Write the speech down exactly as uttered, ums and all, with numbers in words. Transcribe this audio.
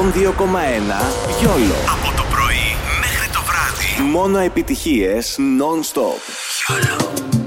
εκατόν δύο κόμμα ένα Γιόλο. Από το πρωί μέχρι το βράδυ. Μόνο επιτυχίες non-stop. Γιόλο.